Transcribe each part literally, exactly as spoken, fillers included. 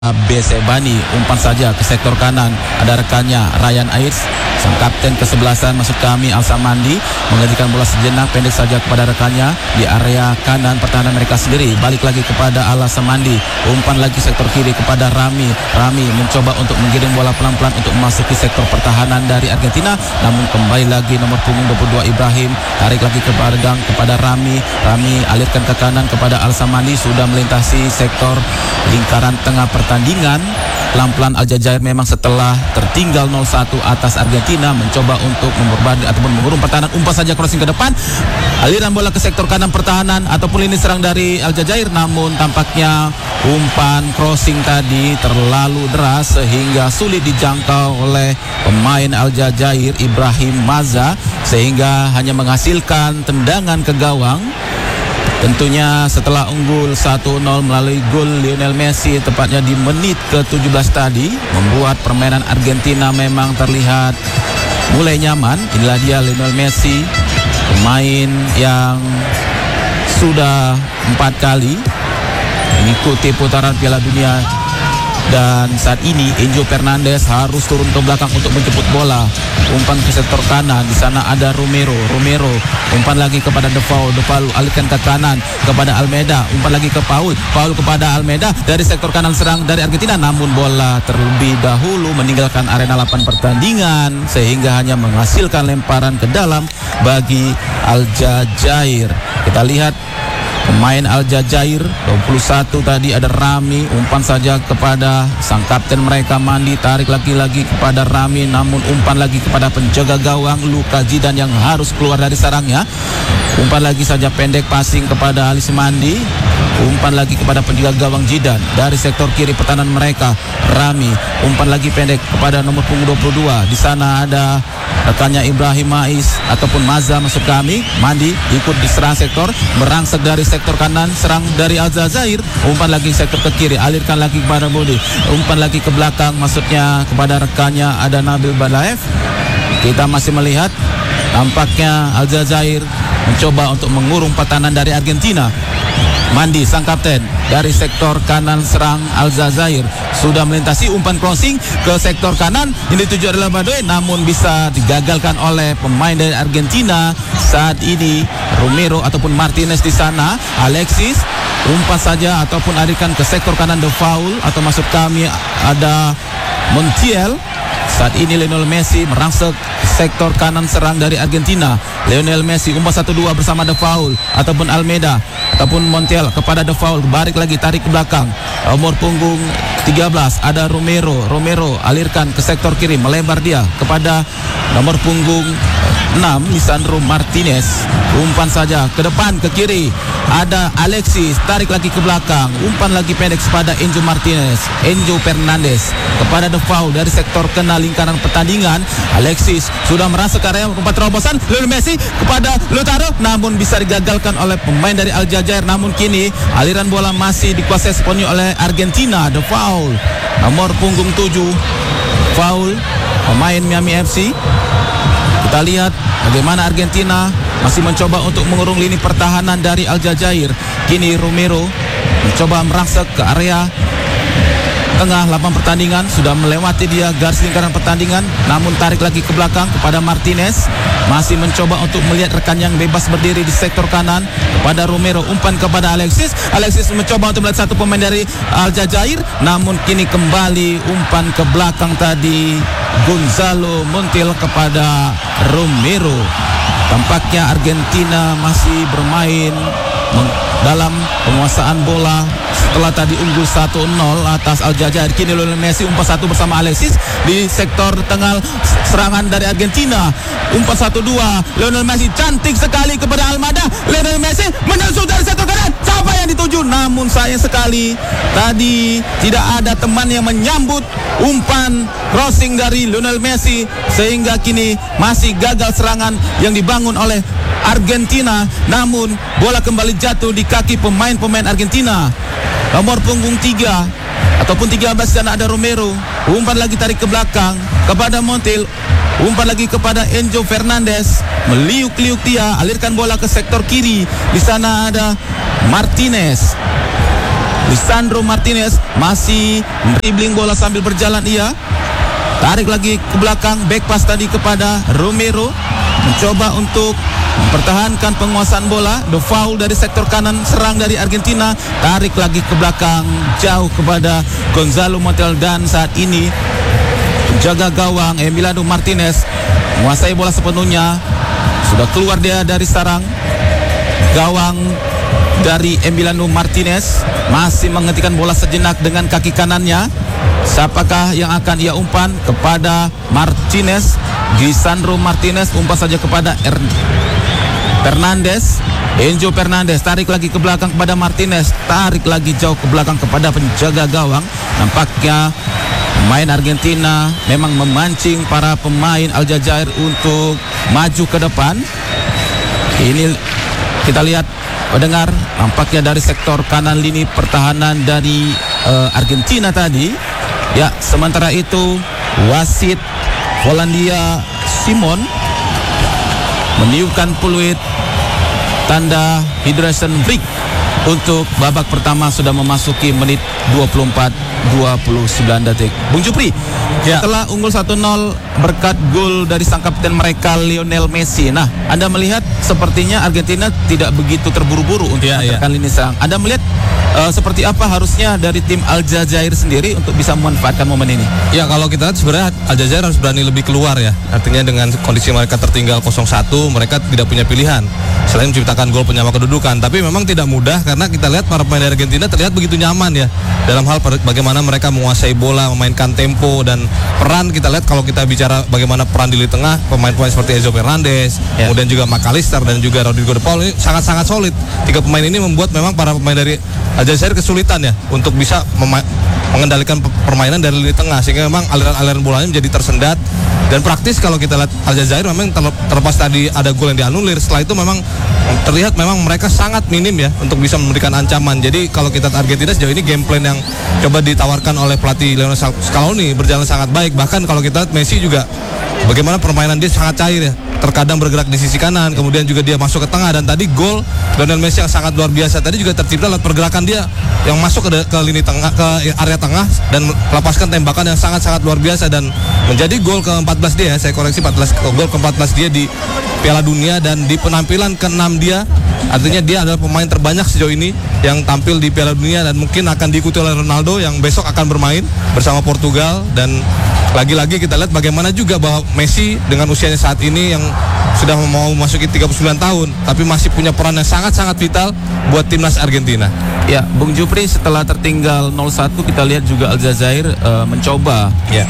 Besebani, umpan saja ke sektor kanan, ada rekannya Ryan Aids, sang kapten kesebelasan masuk kami Al-Samandi, mengajukan bola sejenak pendek saja kepada rekannya di area kanan pertahanan mereka sendiri, balik lagi kepada Al-Samandi, umpan lagi sektor kiri kepada Rami. Rami mencoba untuk mengirim bola pelan-pelan untuk memasuki sektor pertahanan dari Argentina, namun kembali lagi nomor punggung dua puluh dua Ibrahim, tarik lagi kepada gang kepada Rami. Rami alirkan ke kanan kepada Al-Samandi, sudah melintasi sektor lingkaran tengah pertandingan. Pelan-pelan Aljazair memang setelah tertinggal nol satu atas Argentina mencoba untuk memperbarui ataupun mengurung pertahanan. Umpan saja crossing ke depan, aliran bola ke sektor kanan pertahanan ataupun lini serang dari Aljazair, namun tampaknya umpan crossing tadi terlalu deras sehingga sulit dijangkau oleh pemain Aljazair Ibrahim Maza, sehingga hanya menghasilkan tendangan ke gawang. Tentunya setelah unggul satu nol melalui gol Lionel Messi tepatnya di menit ke tujuh belas tadi, membuat permainan Argentina memang terlihat mulai nyaman. Inilah dia Lionel Messi, pemain yang sudah empat kali mengikuti putaran Piala Dunia, dan saat ini Enzo Fernandez harus turun ke belakang untuk menjemput bola. Umpan ke sektor kanan, di sana ada Romero. Romero umpan lagi kepada Defaul. Defaul alihkan ke kanan kepada Almeida. Umpan lagi ke Paul. Paul kepada Almeida dari sektor kanan serang dari Argentina, namun bola terlebih dahulu meninggalkan arena lapangan pertandingan sehingga hanya menghasilkan lemparan ke dalam bagi Aljazair. Kita lihat pemain Aljazair dua puluh satu tadi ada Rami, umpan saja kepada sang kapten mereka Mandi, tarik lagi-lagi kepada Rami, namun umpan lagi kepada penjaga gawang Luka Zidan yang harus keluar dari sarangnya. Umpan lagi saja pendek passing kepada Ali Mandi, umpan lagi kepada penjaga gawang Zidan dari sektor kiri pertahanan mereka Rami, umpan lagi pendek kepada nomor punggung dua puluh dua. Di sana ada rekannya Ibrahim Maiz ataupun Maza masuk kami. Mandi ikut diserang sektor, merangsek dari sektor kanan serang dari Aljazair, umpan lagi sektor ke kiri, alirkan lagi kepada Budi, umpan lagi ke belakang maksudnya kepada rekannya ada Nabil Balaev. Kita masih melihat nampaknya Aljazair mencoba untuk mengurung pertahanan dari Argentina. Mandi sang kapten dari sektor kanan serang Aljazair sudah melintasi, umpan crossing ke sektor kanan ini dituju adalah Badoy, namun bisa digagalkan oleh pemain dari Argentina. Saat ini Romero ataupun Martinez di sana, Alexis umpan saja ataupun alirkan ke sektor kanan Defaul atau masuk kami ada Montiel. Saat ini Lionel Messi merangsek sektor kanan serang dari Argentina. Lionel Messi umpan satu dua bersama Defaul ataupun Almeida ataupun Montiel kepada Defaul, balik lagi tarik ke belakang. Nomor punggung tiga belas ada Romero. Romero alirkan ke sektor kiri, melebar dia kepada nomor punggung enam Lisandro Martinez. Umpan saja ke depan ke kiri, ada Alexis, tarik lagi ke belakang, umpan lagi pendek kepada Enzo Martinez. Enzo Fernandez kepada Defaul dari sektor kena lingkaran pertandingan. Alexis sudah merasa ke area umpan terobosan Lionel Messi kepada Lautaro, namun bisa digagalkan oleh pemain dari Aljazair. Namun kini aliran bola masih dikuasai sepenuhnya oleh Argentina. Defaul nomor punggung tujuh, foul pemain Miami F C. Kita lihat bagaimana Argentina masih mencoba untuk mengurung lini pertahanan dari Aljazair. Kini Romero mencoba merangsek ke area tengah lapangan pertandingan, sudah melewati dia garis lingkaran pertandingan, namun tarik lagi ke belakang kepada Martinez, masih mencoba untuk melihat rekan yang bebas berdiri di sektor kanan kepada Romero. Umpan kepada Alexis, Alexis mencoba untuk melihat satu pemain dari Aljazair, namun kini kembali umpan ke belakang tadi Gonzalo Montiel kepada Romero. Tampaknya Argentina masih bermain dalam penguasaan bola setelah tadi unggul satu nol atas Aljazair. Kini Lionel Messi umpan satu bersama Alexis di sektor tengah serangan dari Argentina. Umpan satu dua, Lionel Messi cantik sekali kepada Almada. Lionel Messi menyusul dari sektor kanan, siapa yang dituju? Namun sayang sekali tadi tidak ada teman yang menyambut umpan crossing dari Lionel Messi, sehingga kini masih gagal serangan yang dibangun oleh Argentina. Namun bola kembali jatuh di kaki pemain-pemain Argentina. Nomor punggung tiga ataupun tiga belas dan ada Romero. Umpan lagi tarik ke belakang kepada Montiel. Umpan lagi kepada Enzo Fernandez, meliuk-liuk dia, alirkan bola ke sektor kiri. Di sana ada Martinez. Lisandro Martinez masih dribbling bola sambil berjalan ia. Tarik lagi ke belakang, back pass tadi kepada Romero. Mencoba untuk mempertahankan penguasaan bola. The foul dari sektor kanan, serang dari Argentina. Tarik lagi ke belakang, jauh kepada Gonzalo Montiel. Dan saat ini penjaga gawang Emiliano Martinez menguasai bola sepenuhnya. Sudah keluar dia dari sarang. Gawang dari Emiliano Martinez masih menghentikan bola sejenak dengan kaki kanannya. Siapakah yang akan ia umpan? Kepada Martinez. Lisandro Martinez umpan saja kepada er Fernandes. Enzo Fernandes tarik lagi ke belakang kepada Martinez. Tarik lagi jauh ke belakang kepada penjaga gawang. Nampaknya pemain Argentina memang memancing para pemain Aljazair untuk maju ke depan. Ini kita lihat, pendengar, nampaknya dari sektor kanan lini pertahanan dari uh, Argentina tadi. Ya, sementara itu wasit Polandia Simon meniupkan peluit tanda hydration break untuk babak pertama. Sudah memasuki menit dua puluh empat dua puluh sembilan detik. Bung Jupri, ya, setelah unggul satu nol berkat gol dari sang kapten mereka Lionel Messi. Nah, Anda melihat sepertinya Argentina tidak begitu terburu-buru untuk ya, menekan ya. lini serang. Anda melihat uh, seperti apa harusnya dari tim Aljazair sendiri untuk bisa memanfaatkan momen ini? Ya, kalau kita lihat sebenarnya Aljazair harus berani lebih keluar ya. Artinya dengan kondisi mereka tertinggal nol satu, mereka tidak punya pilihan selain menciptakan gol penyama kedudukan. Tapi memang tidak mudah karena kita lihat para pemain Argentina terlihat begitu nyaman ya dalam hal bagaimana mereka menguasai bola, memainkan tempo dan peran. Kita lihat kalau kita bicara bagaimana peran di lini tengah, pemain-pemain seperti Enzo Fernandes, ya, kemudian juga McAllister dan juga Rodrigo De Paul ini sangat-sangat solid. Tiga pemain ini membuat memang para pemain dari Aljazair kesulitan ya untuk bisa mengendalikan permainan dari lini tengah, sehingga memang aliran-aliran bolanya menjadi tersendat. Dan praktis kalau kita lihat Aljazair memang terlepas tadi ada gol yang dianulir, setelah itu memang terlihat memang mereka sangat minim ya untuk bisa memberikan ancaman. Jadi kalau kita Argentina sejauh ini game plan yang coba ditawarkan oleh pelatih Lionel Scaloni berjalan sangat baik. Bahkan kalau kita lihat Messi juga bagaimana permainan dia sangat cair ya. Terkadang bergerak di sisi kanan, kemudian juga dia masuk ke tengah, dan tadi gol Lionel Messi yang sangat luar biasa tadi juga tercipta lewat pergerakan dia yang masuk ke, ke lini tengah, ke area tengah dan melepaskan tembakan yang sangat-sangat luar biasa dan menjadi gol ke empat belas dia, saya koreksi empat belas gol ke empat belas dia di Piala Dunia dan di penampilan ke enam dia. Artinya dia adalah pemain terbanyak sejauh ini yang tampil di Piala Dunia dan mungkin akan diikuti oleh Ronaldo yang besok akan bermain bersama Portugal. Dan lagi-lagi kita lihat bagaimana juga bahwa Messi dengan usianya saat ini yang sudah mau memasuki tiga puluh sembilan tahun tapi masih punya peran yang sangat-sangat vital buat timnas Argentina. Ya, Bung Jupri, setelah tertinggal nol satu kita lihat juga Aljazair uh, mencoba ya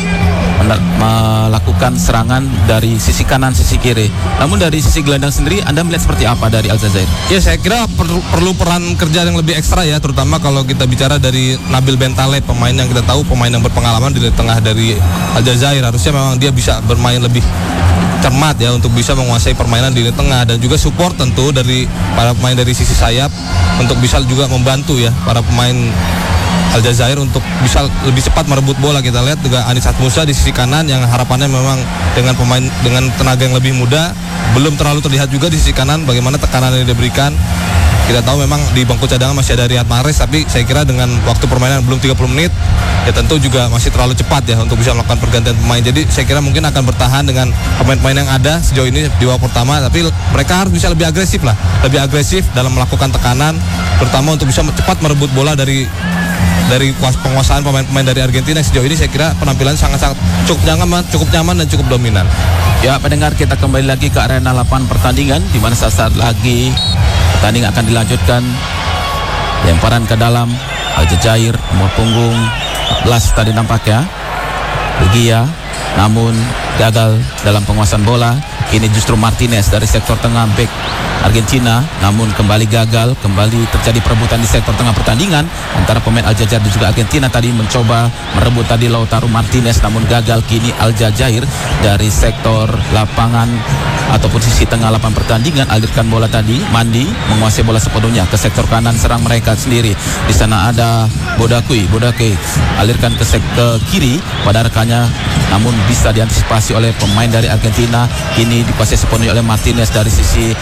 melakukan serangan dari sisi kanan, sisi kiri. Namun dari sisi gelandang sendiri Anda melihat seperti apa dari Aljazair? Ya, saya kira perlu, perlu peran kerja yang lebih ekstra ya, terutama kalau kita bicara dari Nabil Bentaleb, pemain yang kita tahu pemain yang berpengalaman di tengah dari Aljazair. Harusnya memang dia bisa bermain lebih cermat ya untuk bisa menguasai permainan di lini tengah, dan juga support tentu dari para pemain dari sisi sayap untuk bisa juga membantu ya para pemain Aljazair untuk bisa lebih cepat merebut bola. Kita lihat juga Anisat Musa di sisi kanan yang harapannya memang dengan pemain dengan tenaga yang lebih muda belum terlalu terlihat juga di sisi kanan bagaimana tekanan yang diberikan. Kita tahu memang di bangku cadangan masih ada Riyad Mahrez, tapi saya kira dengan waktu permainan belum tiga puluh menit ya tentu juga masih terlalu cepat ya untuk bisa melakukan pergantian pemain. Jadi saya kira mungkin akan bertahan dengan pemain-pemain yang ada sejauh ini di babak pertama, tapi mereka harus bisa lebih agresif lah, lebih agresif dalam melakukan tekanan, terutama untuk bisa cepat merebut bola dari dari penguasaan pemain-pemain dari Argentina. Sejauh ini saya kira penampilan sangat-sangat cukup nyaman, cukup nyaman dan cukup dominan. Ya, pendengar, kita kembali lagi ke arena lapangan pertandingan di mana saat lagi pertandingan akan dilanjutkan. Lemparan ke dalam Aljazair nomor punggung empat belas tadi nampaknya Regia, namun gagal dalam penguasaan bola. Kini justru Martinez dari sektor tengah back Argentina, namun kembali gagal, kembali terjadi perebutan di sektor tengah pertandingan antara pemain Aljazair dan juga Argentina. Tadi mencoba merebut tadi Lautaro Martinez, namun gagal. Kini Aljazair dari sektor lapangan ataupun sisi tengah lapangan pertandingan alirkan bola tadi. Mandi menguasai bola sepenuhnya ke sektor kanan serang mereka sendiri. Di sana ada Bodakui, Bodakui alirkan ke sektor kiri pada rekannya, namun bisa diantisipasi oleh pemain dari Argentina. Kini dikuasai sepenuhnya oleh Martinez dari sisi belakang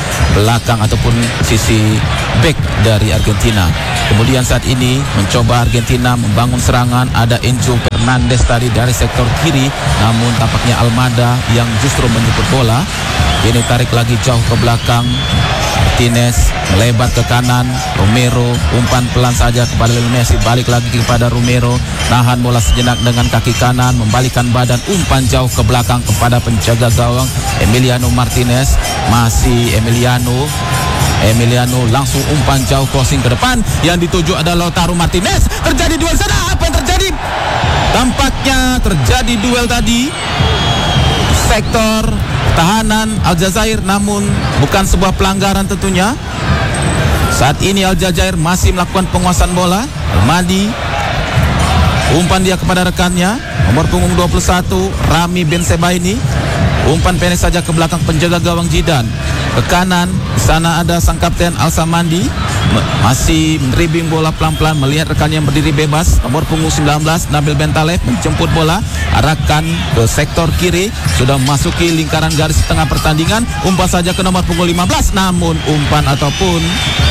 belakang ataupun sisi back dari Argentina. Kemudian saat ini mencoba Argentina membangun serangan, ada Enzo Fernandez tadi dari sektor kiri, namun tampaknya Almada yang justru menjemput bola. Ini tarik lagi jauh ke belakang, Martinez melebar ke kanan, Romero umpan pelan saja kepada Lionel Messi, balik lagi kepada Romero, nahan bola sejenak dengan kaki kanan, membalikkan badan, umpan jauh ke belakang kepada penjaga gawang Emiliano Martinez. Masih Emiliano Emiliano langsung umpan jauh crossing ke depan, yang dituju adalah Lautaro Martinez. Terjadi duel sana, apa yang terjadi? Tampaknya terjadi duel tadi sektor tahanan Aljazair, namun bukan sebuah pelanggaran tentunya. Saat ini Aljazair masih melakukan penguasaan bola. Almadi umpan dia kepada rekannya nomor punggung dua puluh satu Rami Bensebaini, umpan pendek saja ke belakang penjaga gawang Zidane. Ke kanan, di sana ada sang kapten Al-Samandi, masih dribling bola pelan-pelan, melihat rekannya yang berdiri bebas. Nomor punggung sembilan belas Nabil Bentaleb menjemput bola, arahkan ke sektor kiri, sudah memasuki lingkaran garis tengah pertandingan. Umpan saja ke nomor punggung lima belas, namun umpan ataupun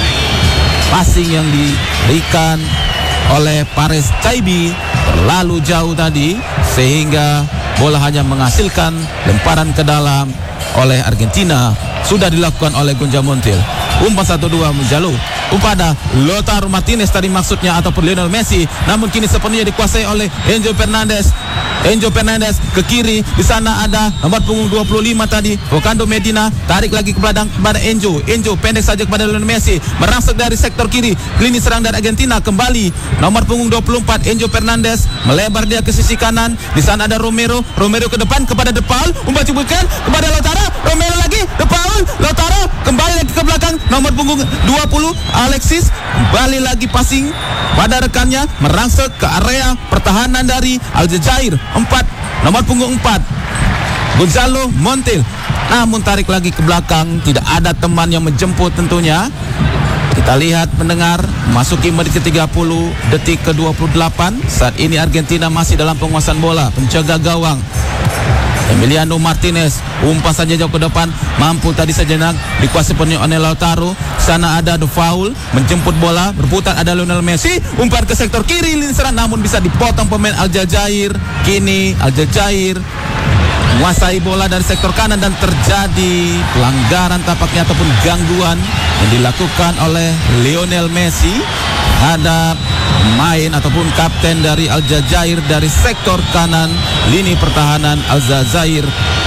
passing yang diberikan oleh Pares Caibi terlalu jauh tadi, sehingga bola hanya menghasilkan lemparan ke dalam oleh Argentina. Sudah dilakukan oleh Gonja Montiel. Umpan satu dua menjalur kepada Lautaro Martinez tadi maksudnya, ataupun Lionel Messi, namun kini sepenuhnya dikuasai oleh Enzo Fernandez. Enzo Fernandez ke kiri, di sana ada nomor punggung dua puluh lima tadi Fernando Medina, tarik lagi ke belakang kepada Enzo. Enzo pendek saja kepada Lionel Messi, merangsek dari sektor kiri, lini serang dari Argentina kembali. Nomor punggung dua puluh empat Enzo Fernandez melebar dia ke sisi kanan, di sana ada Romero. Romero ke depan kepada De Paul, umpan cubukan kepada Lautaro. Romero lagi, De Paul, Lautaro kembali lagi ke belakang, nomor punggung dua puluh Alexis kembali lagi passing pada rekannya, merangsek ke area pertahanan dari Aljazair. Empat, nomor punggung empat Gonzalo Montiel, namun tarik lagi ke belakang, tidak ada teman yang menjemput tentunya. Kita lihat mendengar, masuki menit ke tiga puluh, detik ke dua puluh delapan. Saat ini Argentina masih dalam penguasaan bola. Penjaga gawang Emiliano Martinez, umpan saja jauh ke depan, mampu tadi sejenak dikuasai penuh oleh Lautaro. Sana ada De Paul menjemput bola, berputar ada Lionel Messi, umpan ke sektor kiri lini serang, namun bisa dipotong pemain Aljazair. Kini Aljazair menguasai bola dari sektor kanan dan terjadi pelanggaran tampaknya ataupun gangguan yang dilakukan oleh Lionel Messi terhadap main ataupun kapten dari Aljazair dari sektor kanan lini pertahanan Aljazair,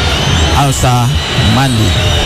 Al-Samandi.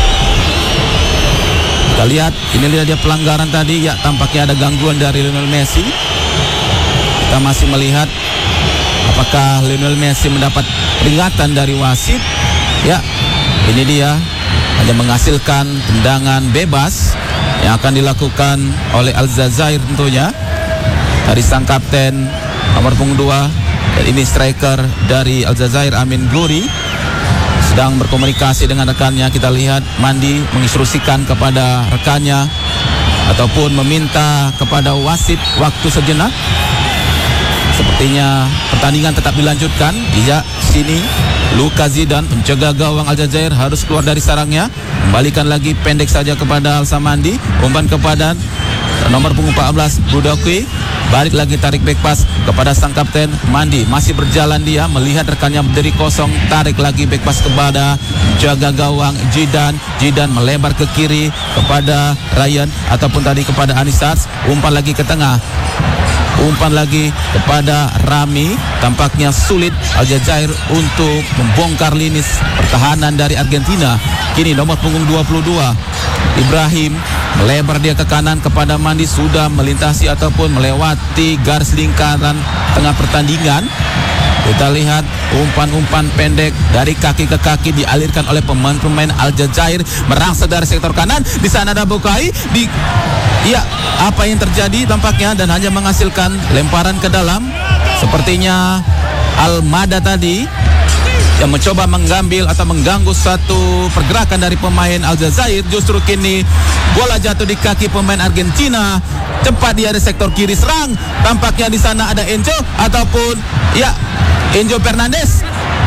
Kita lihat, ini lihat dia pelanggaran tadi, ya tampaknya ada gangguan dari Lionel Messi. Kita masih melihat apakah Lionel Messi mendapat peringatan dari wasit. Ya, ini dia hanya menghasilkan tendangan bebas yang akan dilakukan oleh Aljazair tentunya dari sang kapten nomor punggung dua, dan ini striker dari Aljazair Amin Glory sedang berkomunikasi dengan rekannya. Kita lihat Mandi menginstruksikan kepada rekannya ataupun meminta kepada wasit waktu sejenak. Sepertinya pertandingan tetap dilanjutkan. Iya, sini Luka Zidane, penjaga gawang Aljazair, harus keluar dari sarangnya, kembalikan lagi pendek saja kepada Al-Samandi, umpan kepada nomor punggung empat belas Budokwi, balik lagi tarik back pass kepada sang kapten Mandi. Masih berjalan dia, melihat rekannya berdiri kosong, tarik lagi back pass kepada jaga gawang Zidane. Zidane melebar ke kiri kepada Ryan ataupun tadi kepada Anisats, umpan lagi ke tengah, umpan lagi kepada Rami. Tampaknya sulit Aljazair untuk membongkar lini pertahanan dari Argentina. Kini nomor punggung dua puluh dua Ibrahim melebar dia ke kanan kepada Mandi, sudah melintasi ataupun melewati garis lingkaran tengah pertandingan. Kita lihat umpan-umpan pendek dari kaki ke kaki dialirkan oleh pemain-pemain Aljazair, merangsek dari sektor kanan. Di sana ada Bukai. Di ya, apa yang terjadi tampaknya, dan hanya menghasilkan lemparan ke dalam. Sepertinya Almada tadi yang mencoba mengambil atau mengganggu satu pergerakan dari pemain Aljazair. Justru kini bola jatuh di kaki pemain Argentina. Cepat dia di sektor kiri serang. Tampaknya di sana ada Enzo ataupun ya Enzo Fernandez.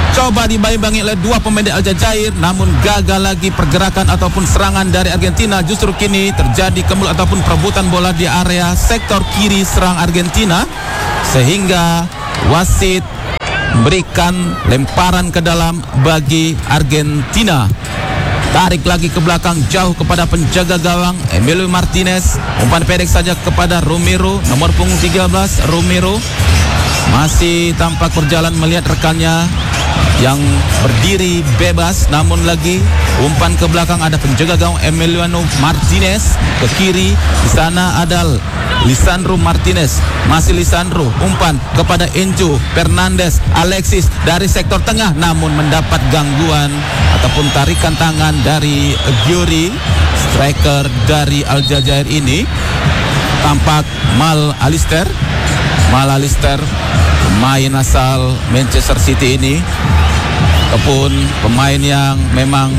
Coba dibayi-bayi oleh dua pemain dari Aljazair, namun gagal lagi pergerakan ataupun serangan dari Argentina. Justru kini terjadi kemul ataupun perebutan bola di area sektor kiri serang Argentina, sehingga wasit berikan lemparan ke dalam bagi Argentina. Tarik lagi ke belakang jauh kepada penjaga gawang Emilio Martinez. Umpan pendek saja kepada Romero, nomor punggung tiga belas. Romero masih tampak berjalan melihat rekannya yang berdiri bebas, namun lagi umpan ke belakang ada penjaga gawang Emiliano Martinez ke kiri. Di sana ada Lisandro Martinez, masih Lisandro, umpan kepada Enzo Fernandez. Alexis dari sektor tengah, namun mendapat gangguan ataupun tarikan tangan dari Giori, striker dari Aljazair ini. Tampak Mal Alister, Mal Alister, pemain asal Manchester City ini, ataupun pemain yang memang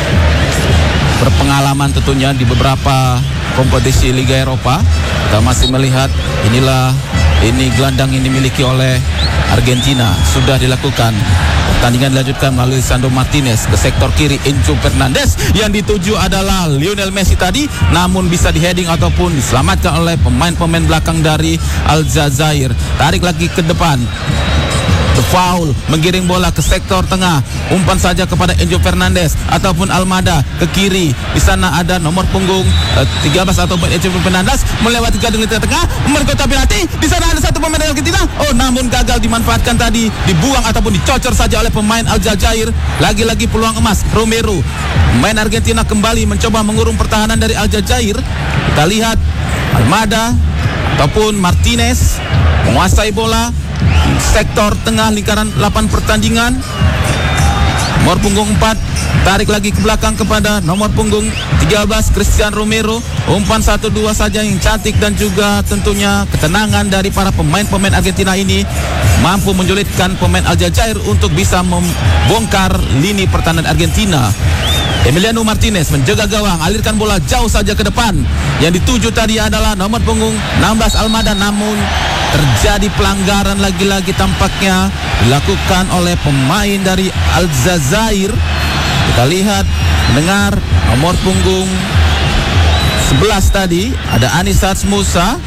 berpengalaman tentunya di beberapa kompetisi Liga Eropa. Kita masih melihat inilah ini gelandang yang dimiliki oleh Argentina. Sudah dilakukan, pertandingan dilanjutkan melalui Lisandro Martinez ke sektor kiri. Enzo Fernandez yang dituju adalah Lionel Messi tadi, namun bisa diheading ataupun diselamatkan oleh pemain-pemain belakang dari Aljazair. Tarik lagi ke depan, The foul, menggiring bola ke sektor tengah. Umpan saja kepada Enzo Fernandez ataupun Almada ke kiri. Di sana ada nomor punggung uh, tiga belas ataupun Enzo Fernandez melewati garis tengah, merkota penalti. Di sana ada satu pemain Argentina. Oh, namun gagal dimanfaatkan tadi, dibuang ataupun dicocor saja oleh pemain Aljazair. Lagi-lagi peluang emas Romero. Pemain Argentina kembali mencoba mengurung pertahanan dari Aljazair. Kita lihat Almada ataupun Martinez menguasai bola sektor tengah lingkaran delapan pertandingan. Nomor punggung empat tarik lagi ke belakang kepada nomor punggung tiga belas Christian Romero. Umpan satu dua saja yang cantik, dan juga tentunya ketenangan dari para pemain-pemain Argentina ini mampu menjulitkan pemain Aljazair untuk bisa membongkar lini pertahanan Argentina. Emiliano Martinez menjaga gawang, alirkan bola jauh saja ke depan. Yang dituju tadi adalah nomor punggung enam belas Almada, namun terjadi pelanggaran lagi-lagi tampaknya dilakukan oleh pemain dari Aljazair. Kita lihat, mendengar nomor punggung sebelas tadi ada Anisat Musa.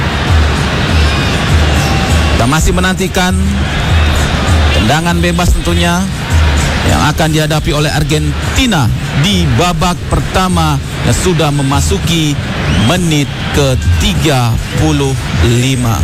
Kita masih menantikan tendangan bebas tentunya yang akan dihadapi oleh Argentina di babak pertama yang sudah memasuki menit ke tiga puluh lima.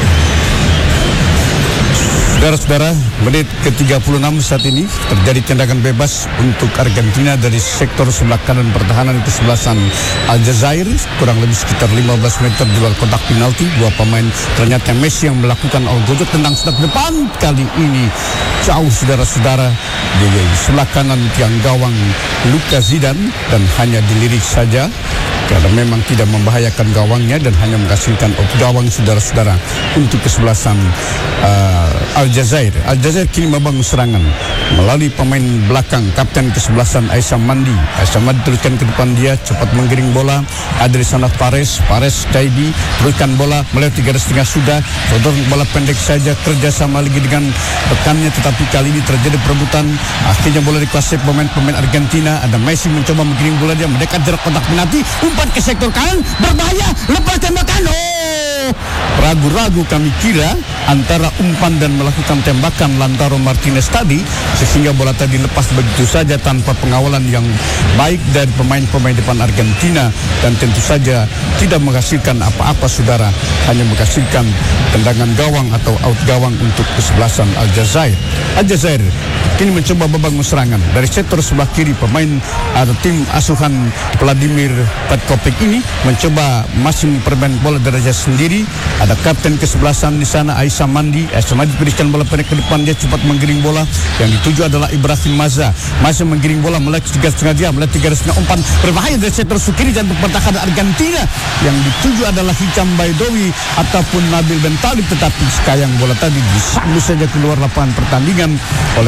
Saudara-saudara, menit ke tiga puluh enam saat ini terjadi tendangan bebas untuk Argentina dari sektor sebelah kanan pertahanan kesebelasan Aljazair, kurang lebih sekitar lima belas meter di luar kotak penalti. Dua pemain, ternyata Messi yang melakukan algojo tendang sedap depan. Kali ini jauh, saudara-saudara, di sebelah kanan tiang gawang Luka Zidane, dan hanya dilirik saja karena memang tidak membahayakan gawangnya dan hanya menghasilkan out gawang, saudara-saudara, untuk kesebelasan uh, Aljazair. Aljazair kini membangun serangan melalui pemain belakang kapten kesebelasan Aissam Mandi. Aissam Mandi teruskan ke depan, dia cepat menggiring bola. Ada di sana Pares, Pares Taibi teruskan bola melewati garis tengah sudah. Sodor bola pendek saja, kerjasama lagi dengan rekannya, tetapi kali ini terjadi perebutan. Akhirnya bola dikuasai pemain-pemain Argentina. Ada Messi mencoba menggiring bola, dia mendekat jarak kotak penalti. Umpan ke sektor kanan, berbahaya, lepas tembakan. Oh, ragu-ragu kami kira antara umpan dan melakukan tembakan Lautaro Martinez tadi, sehingga bola tadi lepas begitu saja tanpa pengawalan yang baik dari pemain-pemain depan Argentina, dan tentu saja tidak menghasilkan apa-apa, saudara, hanya menghasilkan tendangan gawang atau out gawang untuk kesebelasan Aljazair. Aljazair kini mencoba membangun serangan dari sektor sebelah kiri. Pemain atau tim asuhan Vladimir Petkovic ini mencoba masih mempermain bola derajat sendiri. Ada kapten kesebelasan di sana Aissam Mandi. Aissam Mandi berikan bola pendek ke depan, dia cepat menggiring bola. Yang dituju adalah Ibrahim Maza, masih menggiring bola melewati tiga setengah dia, melewati garis tengah. Umpan berbahaya dari sektor kiri dan pertahanan Argentina. Yang dituju adalah Hicam Baidowi ataupun Nabil Ben Talib, tetapi sekayang bola tadi disambu saja keluar lapangan pertandingan oleh pemain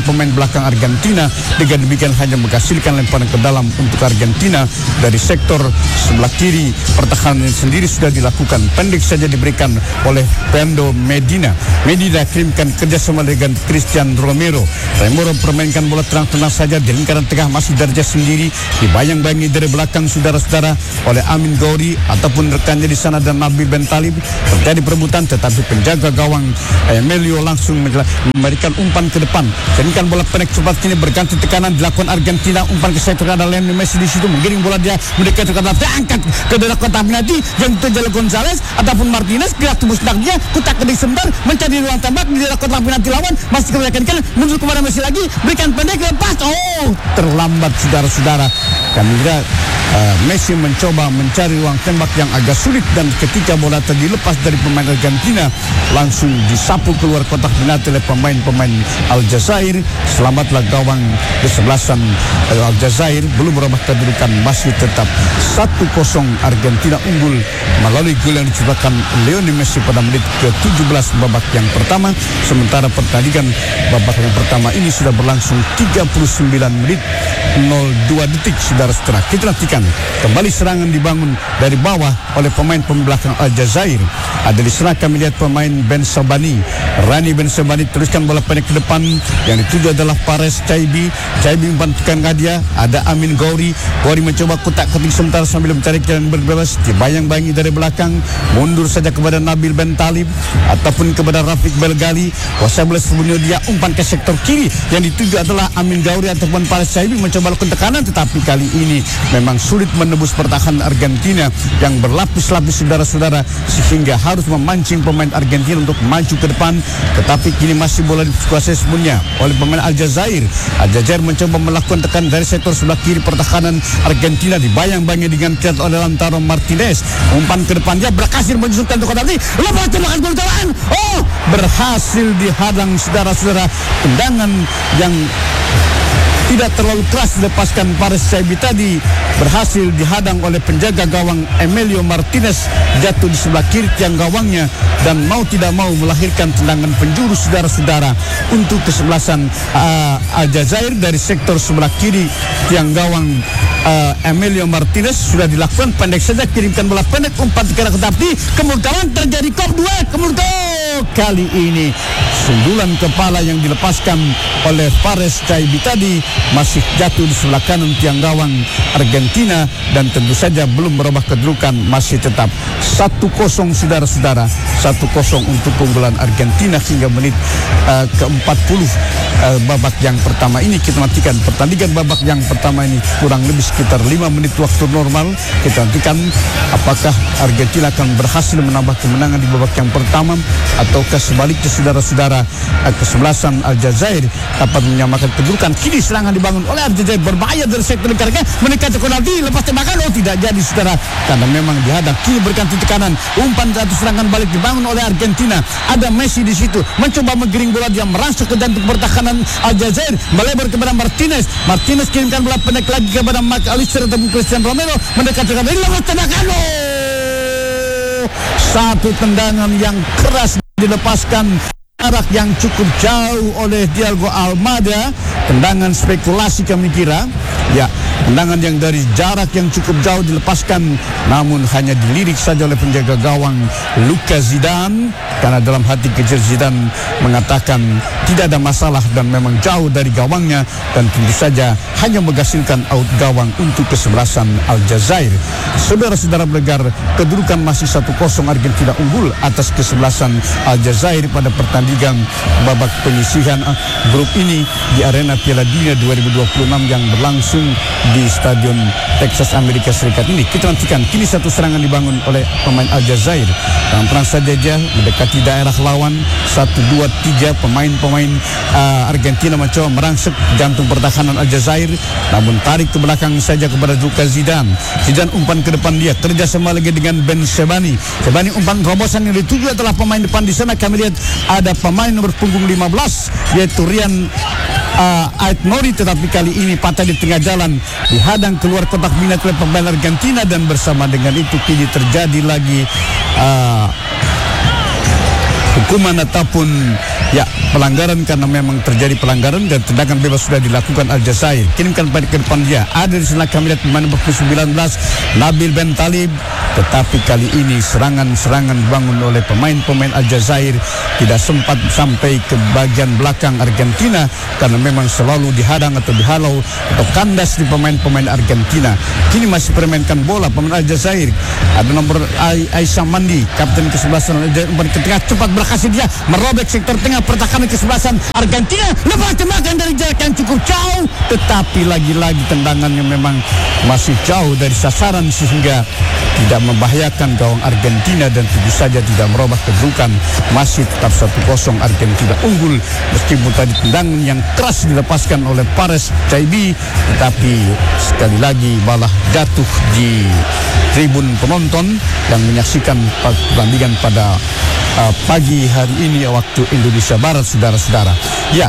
pemain belakang Argentina. Dengan demikian hanya menghasilkan lemparan ke dalam untuk Argentina dari sektor sebelah kiri. Pertahanan sendiri sudah dilakukan, pendek saja diberikan oleh Fernando Medina. Medina kirimkan kerjasama dengan Christian Romero. Romero permainkan bola tenang-tenang saja di lingkaran tengah, masih Darja sendiri dibayang-bayangi dari belakang saudara-saudara oleh Amin Ghauri ataupun rekannya di sana dan Nabil Bentalib. Terjadi perebutan tetapi penjaga gawang Emilio langsung memberikan umpan ke depan. Jadikan bola pendek cepat kini berganti tekanan dilakukan Argentina. Umpan ke sektor ada Lionel Messi di situ menggiring bola dia mendekat ke dalam diangkat ke dalam kotak penalti yang itu Jalo Gonzalez ataupun Martinez gerak tembus dia kutak kedai sebentar mencari ruang tembak di dalam kotak penalti lawan, masih kemudian mundur kepada Messi lagi berikan pendek lepas. Oh, terlambat saudara-saudara. Kami kira uh, Messi mencoba mencari ruang tembak yang agak sulit dan ketika bola tadi lepas dari pemain Argentina langsung disapu keluar kotak penalti oleh pemain-pemain Aljazair. Selamatlah gawang kesebelasan uh, Aljazair. Belum berubah kedudukan, masih tetap satu kosong Argentina unggul melalui gol yang diciptakan Lionel Messi pada menit ke tujuh belas babak yang pertama. Sementara pertandingan babak yang pertama ini sudah berlangsung tiga puluh sembilan menit nol dua detik saudara-saudara. Kita nantikan kembali serangan dibangun dari bawah oleh pemain pembelakang Aljazair. Ada di sana kami lihat pemain Ben Sabani. Rani Ben Sabani teruskan bola pendek ke depan yang dituju adalah Pares Chaibi. Chaibi membantukan dia. Ada Amin Ghauri. Ghauri mencoba kotak ketik sementara sambil mencari jalan berbebas. Dibayang-bayangi dari belakang. Mundur saja kepada Nabil Bentalib ataupun kepada Rafiq Belgali. Kuasa bola sebelumnya dia umpan ke sektor kiri yang dituju adalah Amin Ghauri ataupun Pares Chaibi mencoba lakukan tekanan tetapi kali ini memang sulit menembus pertahanan Argentina yang berlapis-lapis saudara-saudara sehingga harus memancing pemain Argentina untuk maju ke depan. Tetapi kini masih bola dikuasai sepenuhnya oleh pemain Aljazair. Aljazair mencoba melakukan tekanan dari sektor sebelah kiri pertahanan Argentina dibayang-bayangi dengan kiat oleh Lautaro Martinez. Umpan ke depan dia berhasil menjusukkan untuk kotak lepas tembakan gol tawaran. Oh, berhasil dihadang saudara-saudara. Tendangan yang tidak terlalu keras dilepaskan Pares Chaibi tadi berhasil dihadang oleh penjaga gawang Emilio Martinez, jatuh di sebelah kiri tiang gawangnya dan mau tidak mau melahirkan tendangan penjuru saudara-saudara untuk kesebelasan uh, Aljazair dari sektor sebelah kiri tiang gawang uh, Emilio Martinez. Sudah dilakukan pendek saja, kirimkan bola pendek umpan ke arah tapi kemudian terjadi kop dua kemudian kali ini sundulan kepala yang dilepaskan oleh Pares Chaibi tadi masih jatuh di sebelah kanan tiang gawang Argentina dan tentu saja belum berubah kedudukan, masih tetap satu kosong saudara-saudara, satu kosong untuk keunggulan Argentina hingga menit uh, ke empat puluh uh, babak yang pertama ini. Kita nantikan pertandingan babak yang pertama ini kurang lebih sekitar lima menit waktu normal. Kita nantikan apakah Argentina akan berhasil menambah kemenangan di babak yang pertama ataukah sebaliknya saudara-saudara uh, kesebelasan Aljazair dapat menyamakan kedudukan. Kini serangan dibangun oleh Aljazair berbahaya dari sektor lingkarannya mendekati penalti lepas tembakan. Oh, tidak jadi saudara karena memang dihadang. Kini berganti tekanan, umpan satu serangan balik dibangun oleh Argentina. Ada Messi di situ mencoba menggiring bola, dia merangsek ke jantung pertahanan Aljazair, melebar kepada Martinez. Martinez kirimkan bola pendek lagi kepada Mark Alister ataupun Christian Romero mendekati penalti lepas tembakan. Oh, satu tendangan yang keras dilepaskan jarak yang cukup jauh oleh Diego Almada. Tendangan spekulasi kami kira, ya, tendangan yang dari jarak yang cukup jauh dilepaskan namun hanya dilirik saja oleh penjaga gawang Lucas Zidane karena dalam hati kecil Zidane mengatakan tidak ada masalah dan memang jauh dari gawangnya dan tentu saja hanya menghasilkan out gawang untuk kesebelasan Aljazair. Saudara-saudara pendengar, kedudukan masih satu kosong Argentina unggul atas kesebelasan Aljazair pada pertandingan babak penyisihan grup ini di arena Piala Dunia dua ribu dua puluh enam yang berlangsung di Stadion Texas Amerika Serikat ini. Kita nantikan kini satu serangan dibangun oleh pemain Aljazair. Dalam perang saja dia mendekati daerah lawan satu dua tiga pemain-pemain uh, Argentina mencoba merangsek jantung pertahanan Aljazair namun tarik ke belakang saja kepada Lucas Zidane. Zidane umpan ke depan dia kerjasama lagi dengan Ben Sebani. Sebani umpan terobosan yang dituju adalah pemain depan di sana. Kami lihat ada pemain nomor punggung lima belas yaitu Rian Uh, Ait Nori, tetapi kali ini patah di tengah jalan, dihadang keluar kotak minat oleh pemain Argentina dan bersama dengan itu kini terjadi lagi uh, hukuman ataupun ya pelanggaran, karena memang terjadi pelanggaran dan tendangan bebas sudah dilakukan Aljazair. Kirimkan pada ke depan dia. Ada di sana kami lihat pemain nomor sembilan belas Nabil Ben Talib, tetapi kali ini serangan-serangan bangun oleh pemain-pemain Aljazair tidak sempat sampai ke bagian belakang Argentina karena memang selalu dihadang atau dihalau atau kandas di pemain-pemain Argentina. Kini masih permainkan bola pemain Aljazair. Ada nomor Aisyah Mandi, kapten kesebelasan umpan ke tengah, cepat berhasil dia merobek sektor tengah pertahanan kesebelasan Argentina. Lepas tembakan dari jarak yang cukup jauh, tetapi lagi-lagi tendangannya memang masih jauh dari sasaran sehingga tidak membahayakan gawang Argentina dan tentu saja tidak merubah kedudukan. Masih tetap satu kosong Argentina unggul meskipun tadi tendangan yang keras dilepaskan oleh Pares Chaibi, tetapi sekali lagi malah jatuh di tribun penonton yang menyaksikan pertandingan pada uh, pagi hari ini waktu Indonesia Barat, saudara-saudara. Ya,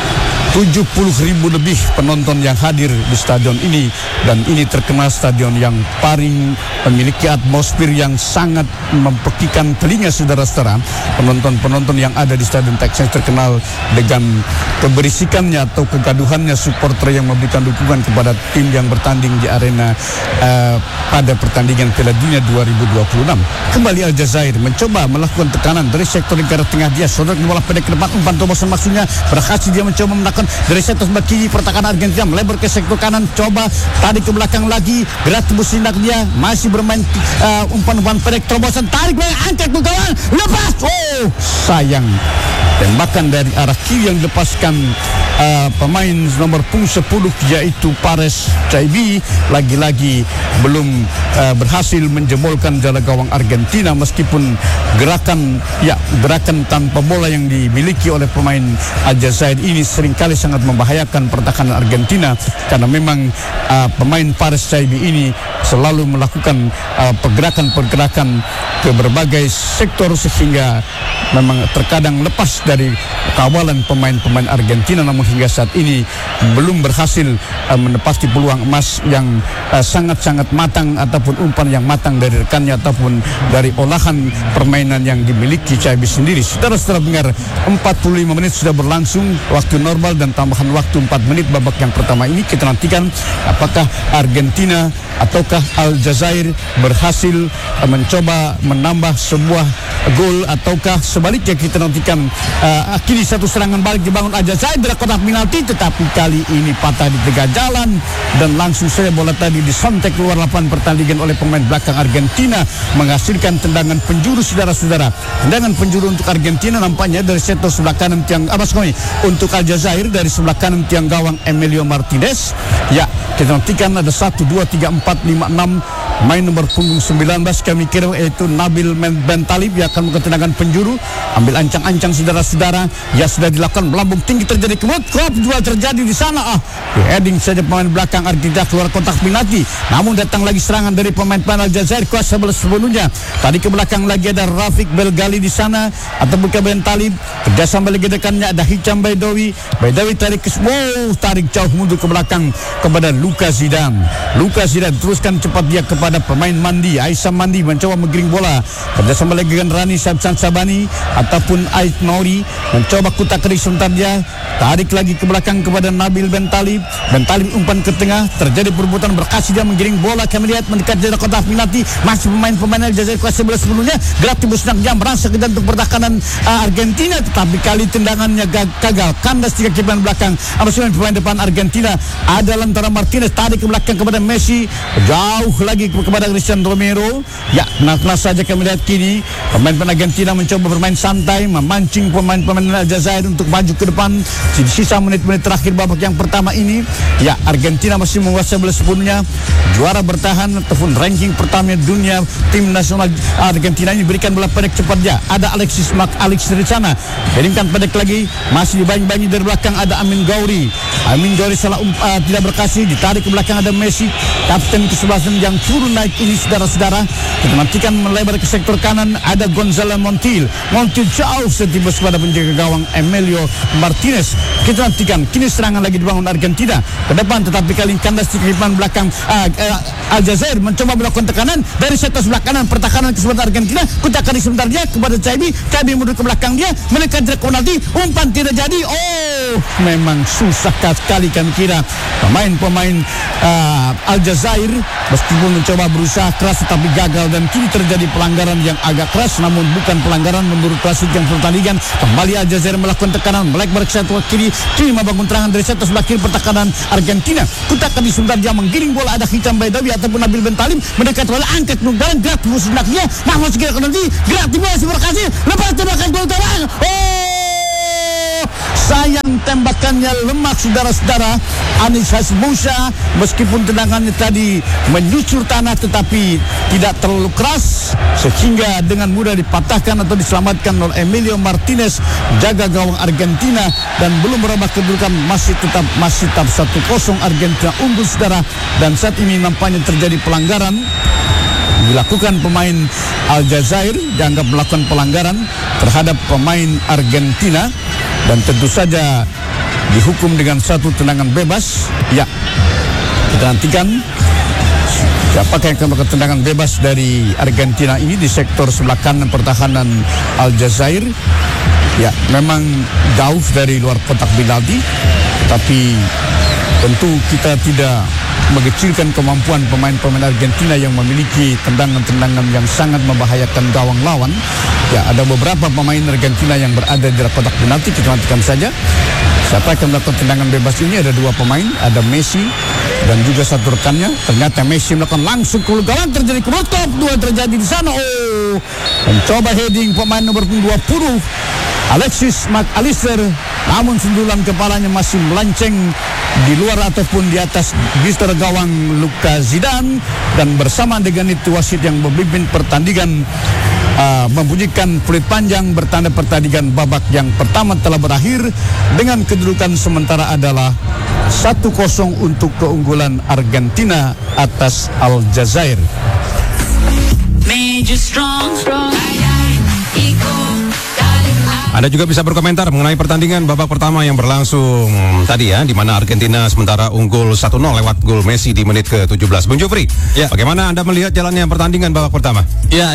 tujuh puluh ribu lebih penonton yang hadir di stadion ini, dan ini terkenal stadion yang paling memiliki atmosfer yang sangat mempekikan telinga, saudara-saudara. Penonton-penonton yang ada di stadion Texas terkenal dengan keberisikannya atau kegaduhannya supporter yang memberikan dukungan kepada tim yang bertanding di arena uh, pada pertandingan Piala Dunia dua ribu dua puluh enam. Kembali Aljazair mencoba melakukan tekanan dari sektor negara tengah dia, saudara, bola pendek ke depan, umpan terobosan maksudnya berhasil dia mencoba melakukan dari sektor sebelah kiri pertahanan Argentina melebar ke sektor kanan, coba tarik ke belakang lagi, gerak tembus tindak dia, masih bermain uh, umpan-umpan pendek terobosan, tarik belakang, angkat ke gawang, lepas. Oh, sayang, tembakan dari arah kiri yang dilepaskan uh, pemain nomor punggung sepuluh yaitu Pares Chaibi lagi-lagi belum uh, berhasil menjebolkan jala gawang Argentina, meskipun gerakan ya gerakan tanpa bola yang dimiliki oleh pemain Aljazair ini seringkali sangat membahayakan pertahanan Argentina karena memang uh, pemain Pares Chaibi ini selalu melakukan uh, pergerakan-pergerakan ke berbagai sektor sehingga memang terkadang lepas dari kawalan pemain-pemain Argentina, namun hingga saat ini belum berhasil uh, menepati peluang emas yang uh, sangat-sangat matang ataupun umpan yang matang dari rekannya ataupun dari olahan permainan yang dimiliki Chaibi sendiri. Saudara-saudara dengar, empat puluh lima menit sudah berlangsung waktu normal dan tambahan waktu empat menit babak yang pertama ini. Kita nantikan apakah Argentina ataukah Aljazair berhasil uh, mencoba menambah sebuah gol ataukah sebaliknya. Kita nantikan uh, kini satu serangan balik dibangun Aljazair dari kotak penalti, tetapi kali ini patah di tengah jalan dan langsung saja bola tadi disontek keluar lapangan pertandingan oleh pemain belakang Argentina, menghasilkan tendangan penjuru, saudara-saudara. Tendangan penjuru untuk Argentina nampaknya dari sektor sebelah kanan tiang Abaskomi, untuk Aljazair dari sebelah kanan tiang gawang Emilio Martinez. Ya, kita nantikan ada satu, dua, tiga, empat, lima, enam main nomor punggung sembilan belas kami kira yaitu Nabil Ben Talib yang akan melakukan tendangan penjuru, ambil ancang-ancang, saudara-saudara. Ya, sudah dilakukan melambung tinggi, terjadi kemut, krop juga terjadi di sana. Ah, heading saja pemain belakang Argentina keluar kotak penalti. Namun datang lagi serangan dari pemain-pemain Aljazair kuasa sepenuhnya. Tadi ke belakang lagi ada Rafiq Belgali di sana atau bukan Ben Talib. Kerjasama lagi dekannya ada Hicham Baidowi. Baidowi tarik ke wow, tarik jauh mundur ke belakang kepada Luka Zidane. Luka Zidane teruskan cepat dia kepada pemain Mandi, Aisyah Mandi mencoba menggiring bola. Kerjasama lagi dengan Rani Sabsan Sabani ataupun Ait Mauri mencoba kutak kerik sebentar dia. Tarik lagi ke belakang kepada Nabil Ben Talib. Ben Talib umpan ke tengah, terjadi perebutan, berhasil dia menggiring bola. Kami lihat mendekat jarak kotak penalti. Masih pemain-pemain Aljazair kuasa sebelah sebelumnya. Gerak tembus jam merasa ke jantung pertahanan uh, Argentina, tetapi kali tendangannya gagal. Kandas tiga kiper belakang. Abis pemain depan Argentina ada Lautaro Martinez, tarik ke belakang kepada Messi. Jauh lagi kepada Cristian Romero. Ya, nah saja kami lihat kini pemain-pemain Argentina mencoba bermain santai, memancing pemain-pemain Aljazair untuk maju ke depan. Di sisa menit-menit terakhir babak yang pertama ini, ya Argentina masih menguasai bola sepenuhnya. Juara bertahan ataupun ranking pertama dunia, tim nasional Argentina ini berikan bola pendek cepat dia. Ada Alexis Mac Alex di sana, kirimkan pendek lagi, masih dibanyi-banyi dari belakang ada Amin Gauri. Amin Jori salah um, uh, tidak berkasih, ditarik ke belakang ada Messi, kapten kesebelas yang turun naik ini saudara-saudara. Kita nantikan melebar ke sektor kanan ada Gonzalo Montiel. Montiel jauh setibas kepada penjaga gawang Emilio Martinez. Kita nantikan kini serangan lagi dibangun Argentina ke depan, tetapi kali ini kandas di kiriman belakang uh, uh, Aljazair mencoba melakukan tekanan dari sektor sebelah kanan, pertahanan kesebelah Argentina. Kutakan sebentar dia kepada Caibi, Caibi mundur ke belakang dia, menekan jarak penalti, umpan tidak jadi. Oh, memang susah sekali kan kira pemain-pemain uh, Aljazair meskipun mencoba berusaha keras tetapi gagal, dan kini terjadi pelanggaran yang agak keras namun bukan pelanggaran menurut klasik yang pertandingan. Kembali Aljazair melakukan tekanan, melebar ke sektor kiri, kini membangun terangan dari sektor sebelah kiri pertahanan Argentina. Kutakan di sebentar dia menggiring bola, ada Hicham Baidawi ataupun Nabil Bentalim mendekat bola, angkat nunggalan gerak terus sebelahnya, Mahmud segera ke nanti gerak tiba si berkasih lepas tembakan gol tawang. Oh, sayang tembakannya lemah saudara-saudara. Anis Hasbusa meskipun tendangannya tadi menyucur tanah tetapi tidak terlalu keras sehingga dengan mudah dipatahkan atau diselamatkan oleh Emilio Martinez, jaga gawang Argentina, dan belum merubah kedudukan, masih tetap masih tetap satu kosong Argentina unggul saudara. Dan saat ini nampaknya terjadi pelanggaran dilakukan pemain Aljazair, dianggap melakukan pelanggaran terhadap pemain Argentina dan tentu saja dihukum dengan satu tendangan bebas. Ya, kita nantikan siapakah yang akan melakukan tendangan bebas dari Argentina ini di sektor sebelah kanan pertahanan Aljazair. Ya, memang jauh dari luar kotak penalti, tapi tentu kita tidak mengecilkan kemampuan pemain-pemain Argentina yang memiliki tendangan-tendangan yang sangat membahayakan gawang lawan. Ya, ada beberapa pemain Argentina yang berada di dalam kotak penalti. Kita nantikan saja siapa akan melakukan tendangan bebas ini. Ada dua pemain, ada Messi dan juga satu rekannya. Ternyata Messi melakukan langsung ke gawang, terjadi kerotok, dua terjadi di sana. Oh, mencoba heading pemain nomor dua puluh Alexis McAllister, namun sundulan kepalanya masih melenceng di luar ataupun di atas gister gawang Luka Zidane, dan bersama dengan itu wasit yang memimpin pertandingan uh, membunyikan peluit panjang bertanda pertandingan babak yang pertama telah berakhir dengan kedudukan sementara adalah satu kosong untuk keunggulan Argentina atas Aljazair. Anda juga bisa berkomentar mengenai pertandingan babak pertama yang berlangsung tadi ya, di mana Argentina sementara unggul satu nol lewat gol Messi di menit ke tujuh belas. Bung Jufri, ya, bagaimana Anda melihat jalannya pertandingan babak pertama? Ya,